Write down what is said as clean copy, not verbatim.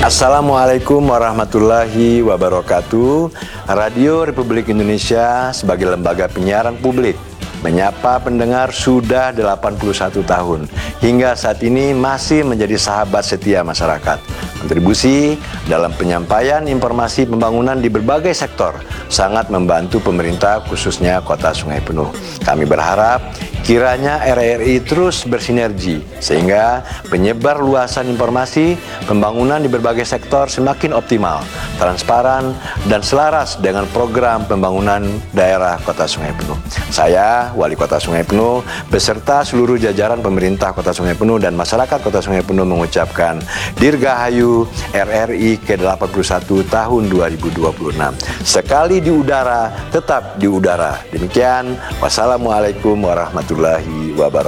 Assalamualaikum warahmatullahi wabarakatuh. Radio Republik Indonesia sebagai lembaga penyiaran publik menyapa pendengar sudah 81 tahun. Hingga saat ini masih menjadi sahabat setia masyarakat. Kontribusi dalam penyampaian informasi pembangunan di berbagai sektor sangat membantu pemerintah khususnya Kota Sungai Penuh. Kami berharap kiranya RRI terus bersinergi sehingga penyebar luasan informasi pembangunan di berbagai sektor semakin optimal, transparan, dan selaras dengan program pembangunan daerah Kota Sungai Penuh. Saya, Wali Kota Sungai Penuh, beserta seluruh jajaran pemerintah Kota Sungai Penuh dan masyarakat Kota Sungai Penuh mengucapkan Dirgahayu RRI ke-81 tahun 2026. Sekali di udara, tetap di udara. Demikian, wassalamualaikum warahmatullahi wabarakatuh.